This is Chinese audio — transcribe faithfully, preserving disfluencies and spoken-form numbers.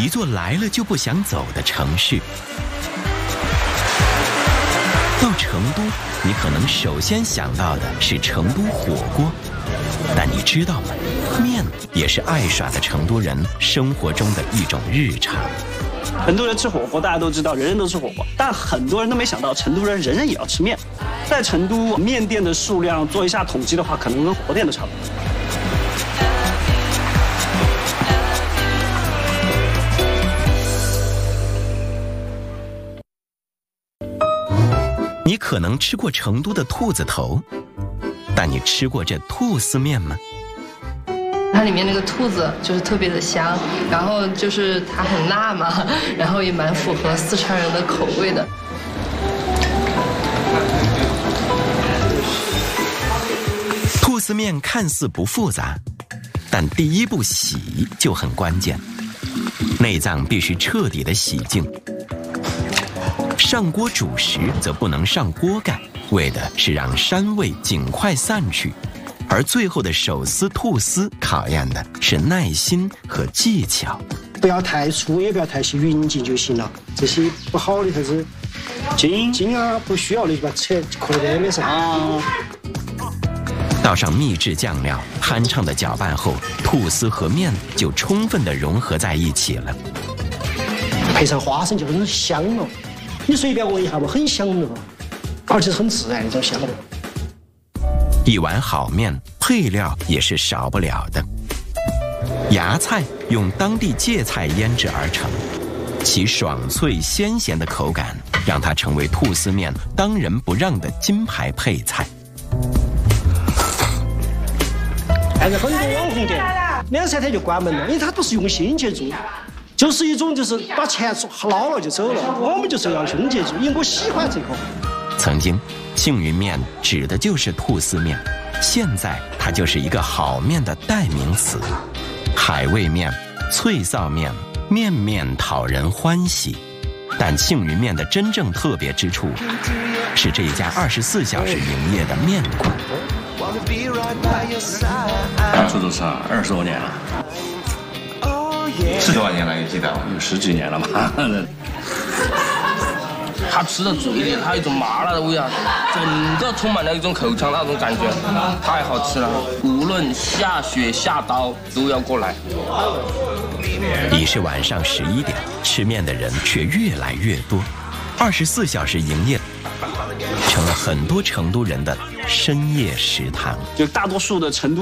一座来了就不想走的城市。到成都，你可能首先想到的是成都火锅，但你知道吗？面也是爱耍的成都人生活中的一种日常。 成都人吃火锅，大家都知道，人人都吃火锅，但很多人都没想到，成都人人人也要吃面。在成都，面店的数量做一下统计的话，可能跟火锅店都差不多。 你可能吃过成都的兔子头，但你吃过这兔丝面吗？ 它里面那个兔子就是特别的香，然后就是它很辣嘛，然后也蛮符合四川人的口味的。 兔丝面看似不复杂，但第一步洗就很关键，内脏必须彻底的洗净。上锅煮时则不能上锅盖，为的是让膻味尽快散去。而最后的手撕兔丝考验的是耐心和技巧， 不要太粗，也不要太细，匀净就行了。这些不好的啥子筋筋啊，不需要的就把它扯扣在边边上。啊、 倒上秘制酱料，酣畅的搅拌后，兔丝和面就充分的融合在一起了。 配上花生就很香了，你随便闻一下吧，很香的，而且是很自然的一种香味。 一碗好面，配料也是少不了的。芽菜用当地芥菜腌制而成，其爽脆鲜咸的口感让它成为兔丝面当仁不让的金牌配菜。 但是很多网红店两三天就关门了，因为他不是用心去做，就是一种就是把钱捞了就走了。我们就是要用心去做，因为我喜欢这口。 曾经庆云面指的就是兔丝面，现在它就是一个好面的代名词。海味面、脆臊面，面面讨人欢喜。但庆云面的真正特别之处是这一家二十四小时营业的面馆。 出租车二十多年了， 十多年了，你记得？ 有十几年了吧。他吃的嘴里，它有一种麻辣的味啊，整个充满了一种口腔那种感觉，太好吃了。无论下雪下刀都要过来。 已是晚上十一点，吃面的人却越来越多，二十四小时营业，成了很多成都人的深夜食堂。 就大多数的成都